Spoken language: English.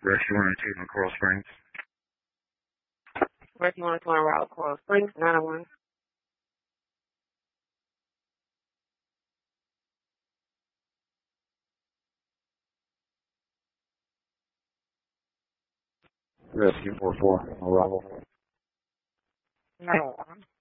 Rescue 102 in Coral Springs. Rescue 102 on Route Coral Springs, 901. Rescue 44 on Arrival. 901.